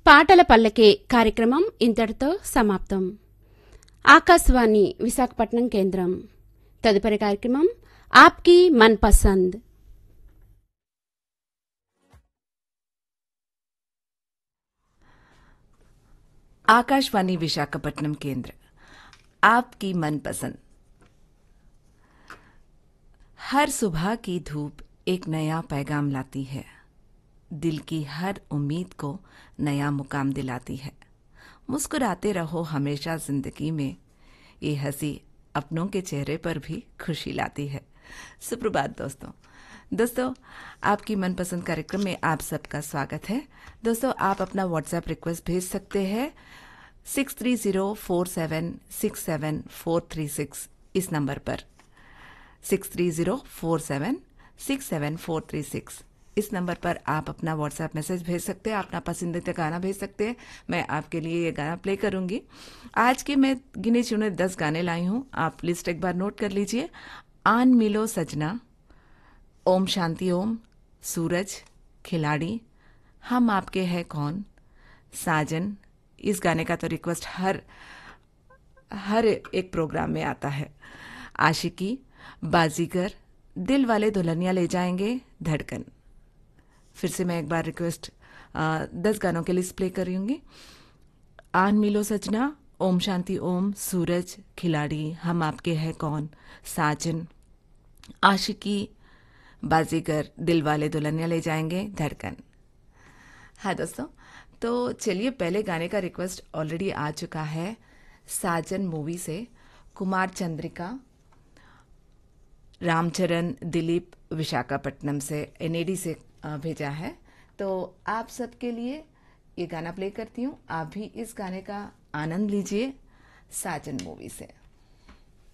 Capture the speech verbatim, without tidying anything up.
పాటల పల్లకి కార్యక్రమం ఇంతటితో సమాప్తం. ఆకాశవాణి విశాఖపట్నం కేంద్రం. తదుపరి కార్యక్రమం ఆప్కి మన్ పసంద్. आकाशवाणी विशाखापट्टनम केंद्र. आपकी मनपसंद. हर सुबह की धूप एक नया पैगाम लाती है, दिल की हर उम्मीद को नया मुकाम दिलाती है. मुस्कुराते रहो हमेशा जिंदगी में, ये हंसी अपनों के चेहरे पर भी खुशी लाती है. सुप्रभात दोस्तों. दोस्तों, आपकी मनपसंद कार्यक्रम में आप सबका स्वागत है. दोस्तों, आप अपना व्हाट्सएप रिक्वेस्ट भेज सकते हैं six three zero four seven six seven four three six इस नंबर पर. Six three zero four seven six seven four three six इस नंबर पर आप अपना व्हाट्सएप मैसेज भेज सकते हैं, अपना पसंदीदा गाना भेज सकते हैं. मैं आपके लिए ये गाना प्ले करूंगी. आज के मैं गिने चुने दस गाने लाई हूँ. आप लिस्ट एक बार नोट कर लीजिए. आन मिलो सजना, ओम शांति ओम, सूरज, खिलाड़ी, हम आपके हैं कौन, साजन. इस गाने का तो रिक्वेस्ट हर हर एक प्रोग्राम में आता है. आशिकी, बाजीगर, दिल वाले दुल्हनिया ले जाएंगे, धड़कन. फिर से मैं एक बार रिक्वेस्ट दस गानों के लिस्ट प्ले करूंगी. आन मिलो सजना, ओम शांति ओम, सूरज, खिलाड़ी, हम आपके हैं कौन, साजन, आशिकी, बाजीगर, दिल वाले दुल्हनिया ले जाएंगे, धड़कन. हाँ दोस्तों, तो चलिए पहले गाने का रिक्वेस्ट ऑलरेडी आ चुका है. साजन मूवी से कुमार चंद्रिका, रामचरण, दिलीप विशाखापट्टनम से एनएडी से भेजा है. तो आप सबके लिए ये गाना प्ले करती हूँ. आप भी इस गाने का आनंद लीजिए. साजन मूवी से.